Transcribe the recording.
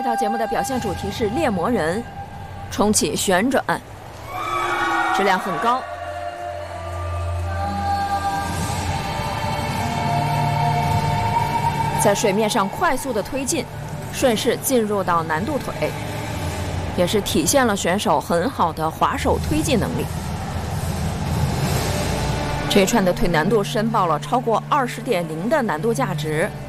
套节目的表现主题是猎魔人，重启旋转，质量很高。在水面上快速的推进，顺势进入到难度腿，也是体现了选手很好的滑手推进能力。这一串的腿难度申报了超过20.0的难度价值。